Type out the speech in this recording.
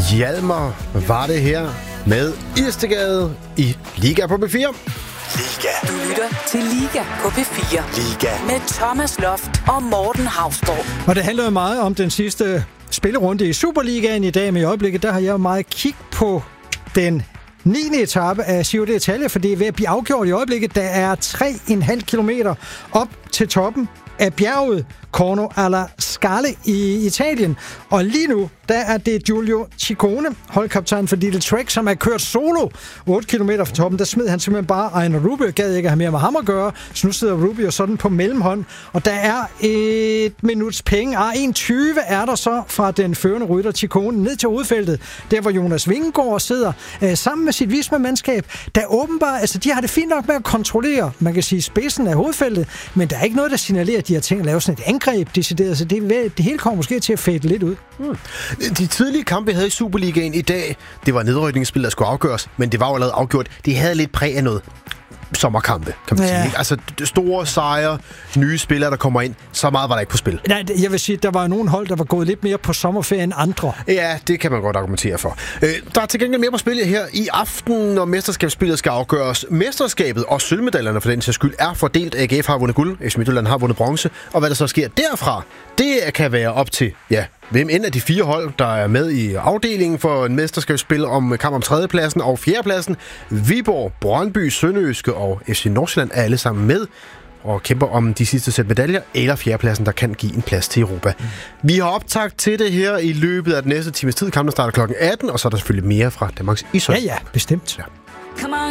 Hjalmar var det her med Istegade i Liga på P4. Liga. Du lytter til Liga på P4. Liga. Med Thomas Loft og Morten Hausborg. Og det handler jo meget om den sidste spillerunde i Superligaen i dag, men i øjeblikket, der har jeg jo meget kig på den 9. etape af Giro d'Italia, for det er ved at blive afgjort i øjeblikket. Der er 3,5 kilometer op til toppen af bjerget Corno alla Scale i Italien. Og lige nu, der er det Giulio Ciccone, holdkaptajn for Lidl Trek, som er kørt solo 8 km fra toppen. Der smed han simpelthen bare Ejner Rubio, gad ikke have mere med ham at gøre. Så nu sidder Rubio sådan på mellemhånd. Og der er et minuts penge. 1,20 er der så fra den førende rytter Ciccone ned til hovedfeltet. Der hvor Jonas Vingegaard sidder sammen med sit Visma-mandskab. Der åbenbart, altså de har det fint nok med at kontrollere, man kan sige, spidsen af hovedfeltet, men der er ikke noget, der signalerer, at de har tænkt at lave sådan et angreb decideret, så det hele kommer måske til at fade lidt ud. De tidlige kampe, vi havde i Superligaen i dag, det var nedrykningsspil, der skulle afgøres, men det var jo allerede afgjort. Det havde lidt præg af noget sommerkampe, kan man sige. Ikke? Altså store sejre, nye spillere, der kommer ind. Så meget var der ikke på spil. Nej, jeg vil sige, at der var nogle hold, der var gået lidt mere på sommerferie end andre. Ja, det kan man godt argumentere for. Der er til gengæld mere på spil her i aften, når mesterskabsspillet skal afgøres. Mesterskabet og sølvmedaljerne for den sags skyld er fordelt. AGF har vundet guld, FC Midtjylland har vundet bronze. Og hvad der så sker derfra, det kan være op til, hvem end af de 4 hold, der er med i afdelingen for en mesterskabsspil om kamp om 3. pladsen og 4. pladsen. Viborg, Brøndby, Sønderjyske og FC Nordsjælland er alle sammen med og kæmper om de sidste sæt medaljer, eller 4. pladsen, der kan give en plads til Europa. Vi har optakt til det her i løbet af den næste times tid. Kampen starter kl. 18, og så er der selvfølgelig mere fra Danmarks Ishockey. Ja, bestemt. Ja.